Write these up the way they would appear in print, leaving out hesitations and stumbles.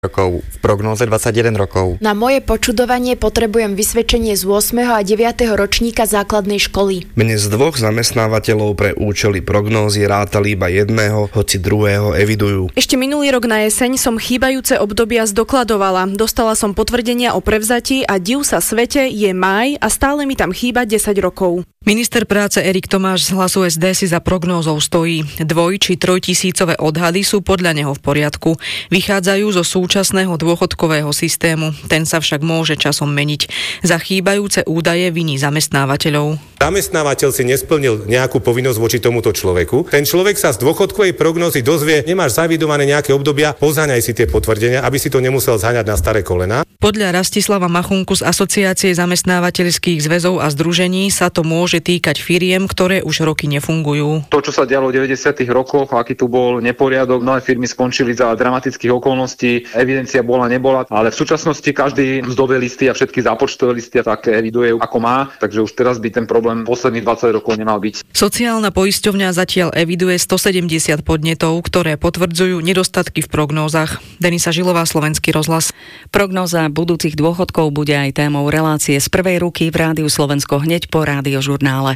rokov, v prognóze 21 rokov. Na moje počudovanie potrebujem vysvedčenie z 8. a 9. ročníka základnej školy. Mne z 2 zamestnávateľov pre účely prognózy rátali iba jedného, hoci druhého evidujú. Ešte minulý rok na jeseň som chýbajúce obdobia zdokladovala. Dostala som potvrdenia o prevzatí a div sa svete, je máj a stále mi tam chýba 10 rokov. Minister práce Erik Tomáš z Hlasu SD si za prognózou stojí. 2 či 3 tisícové odhady sú podľa neho v poriadku. Vychádzajú zo súčasného dôchodkového systému. Ten sa však môže časom meniť. Za chýbajúce údaje viní zamestnávateľov. Zamestnávateľ si nesplnil nejakú povinnosť voči tomuto človeku. Ten človek sa z dôchodkovej prognózy dozvie, nemáš zavidované nejaké obdobia, pozháňaj si tie potvrdenia, aby si to nemusel zháňať na staré kolená. Podľa Rastislava Machunku z Asociácie zamestnávateľských zväzov a združení sa to môže týkať firiem, ktoré už roky nefungujú. To, čo sa dialo v 90. rokoch, aký tu bol neporiadok, mnohé firmy skončili za dramatických okolností, evidencia nebola, ale v súčasnosti každý mzdové listy a všetky zápočtové listy a tak eviduje ako má, takže už teraz by ten problém posledných 20 rokov nemal byť. Sociálna poisťovňa zatiaľ eviduje 170 podnetov, ktoré potvrdzujú nedostatky v prognózach. Denisa Žilová, Slovenský rozhlas. Prognóza budúcich dôchodkov bude aj témou relácie z prvej ruky v Rádiu Slovensko hneď po Rádiožurnále.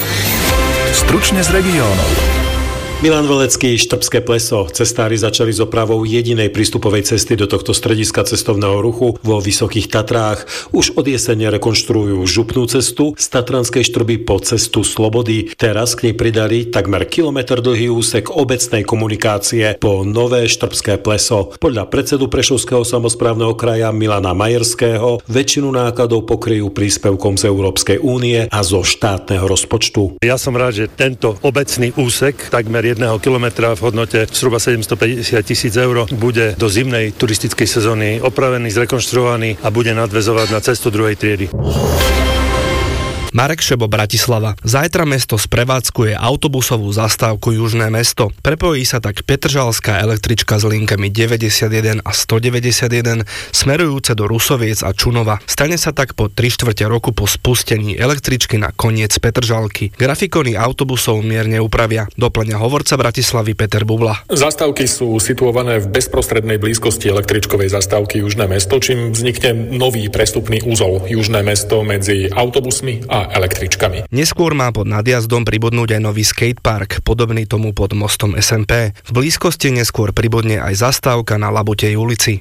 Stručne z regiónov. Milan Velecký, Štrbské pleso. Cestári začali s opravou jedinej prístupovej cesty do tohto strediska cestovného ruchu vo Vysokých Tatrách. Už od jesene rekonštruujú župnú cestu z Tatranskej Štrby po cestu Slobody. Teraz k nej pridali takmer kilometr dlhý úsek obecnej komunikácie po Nové Štrbské pleso. Podľa predsedu Prešovského samosprávneho kraja Milana Majerského väčšinu nákladov pokryjú príspevkom z Európskej únie a zo štátneho rozpočtu. Ja som rád, že tento obecný úsek takmer 1 kilometra v hodnote zhruba 750 000 eur bude do zimnej turistickej sezóny opravený, zrekonštruovaný a bude nadväzovať na cestu druhej triedy. Marek Šebo, Bratislava. Zajtra mesto sprevádzkuje autobusovú zastávku Južné mesto. Prepojí sa tak Petržalská električka s linkami 91 a 191 smerujúce do Rusoviec a Čunova. Stane sa tak po 3/4 roku po spustení električky na koniec Petržalky. Grafikony autobusov mierne upravia. Doplňa hovorca Bratislavy Peter Bubla. Zastávky sú situované v bezprostrednej blízkosti električkovej zastávky Južné mesto, čím vznikne nový prestupný úzol Južné mesto medzi autobusmi a električkami. Neskôr má pod nadjazdom pribudnúť aj nový skatepark, podobný tomu pod mostom SMP. V blízkosti neskôr pribudne aj zastávka na Labutej ulici.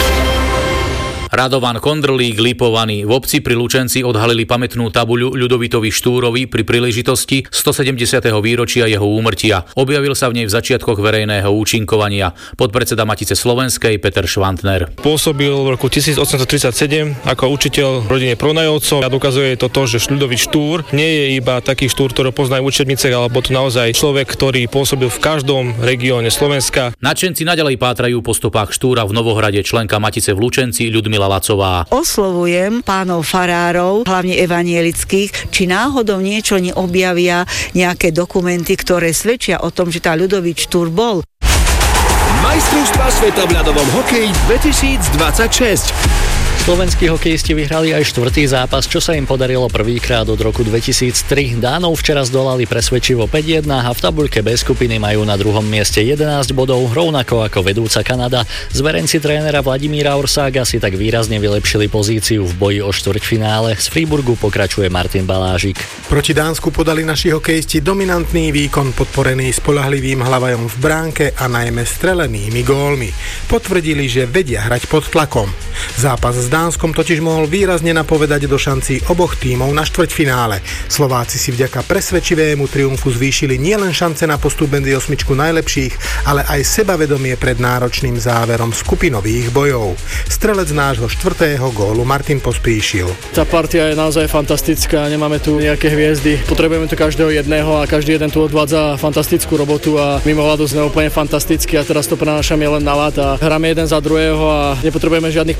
Radovan Kondrlík Lipovaný. V obci pri Lučenci odhalili pamätnú tabuľu Ľudovitovi Štúrovi pri príležitosti 170. výročia jeho úmrtia. Objavil sa v nej v začiatkoch verejného účinkovania podpredseda Matice slovenskej Peter Švantner. Pôsobil v roku 1837 ako učiteľ v rodine Pronajovcov a dokazuje to, že Ľudovít Štúr nie je iba taký Štúr, ktorý poznajú v učebniciach, alebo to naozaj človek, ktorý pôsobil v každom regióne Slovenska. Nadšenci naďalej pátrajú po stopách Štúra v Novohrade, členka Matice v Lučenci Ľudmila Lacová. Oslovujem pánov farárov, hlavne evanielických, či náhodou niečo neobjavia, nejaké dokumenty, ktoré svedčia o tom, že tá Ľudovít Štúr bol. Majstrovstvá sveta v ľadovom hokeji 2026. Slovenskí hokejisti vyhrali aj 4. zápas, čo sa im podarilo prvýkrát od roku 2003. Dánov včera zdolali presvedčivo 5-1 a v tabuľke B skupiny majú na druhom mieste 11 bodov, rovnako ako vedúca Kanada. Zverenci trénera Vladimíra Orsága si tak výrazne vylepšili pozíciu v boji o štvrťfinále. Z Fríburgu pokračuje Martin Balážik. Proti Dánsku podali naši hokejisti dominantný výkon podporený spoľahlivým hlavajom v bránke a najmä strelenými gólmi. Potvrdili, že vedia hrať pod tlakom. Zápas s Dánskom totiž mohol výrazne napovedať do šancí oboch tímov na štvrťfinále. Slováci si vďaka presvedčivému triumfu zvýšili nielen šance na postup medzi osmičku najlepších, ale aj sebavedomie pred náročným záverom skupinových bojov. Strelec nášho 4. gólu Martin Pospíšil. Tá partia je naozaj fantastická, nemáme tu nejaké hviezdy, potrebujeme tu každého jedného a každý jeden tu odvádza fantastickú robotu a mimovládosť sme úplne fantastický a teraz to prenášame len na ľad a hráme jeden za druhého a nepotrebujeme žiadnych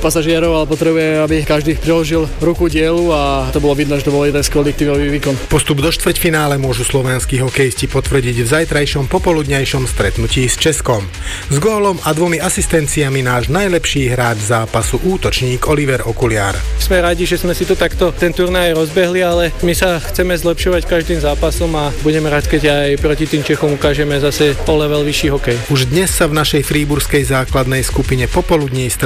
pasažierov, ale potrebuje, aby každý priložil ruku dielu a to bolo vidno, že to bol jeden skvelý tímový výkon. Postup do štvrťfinále môžu slovenskí hokejisti potvrdiť v zajtrajšom popoludňajšom stretnutí s Českom. S gólom a 2 asistenciami náš najlepší hráč zápasu útočník Oliver Okuliar. Sme radi, že sme si to takto ten turnaj rozbehli, ale my sa chceme zlepšovať každým zápasom a budeme rád, keď aj proti tým Čechom ukážeme zase o level vyšší hokej. Už dnes sa v našej fríburskej základnej skupine popoludní